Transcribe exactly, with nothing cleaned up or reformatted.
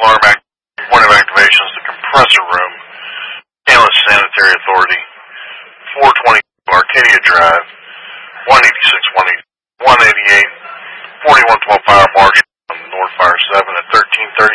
alarm act, point of activation is the compressor room, Kansas Sanitary Authority, four twenty Arcadia Drive, one eighty-six, one eighty-eight, forty-one twelve Fire Marshal, North Fire seven at thirteen thirty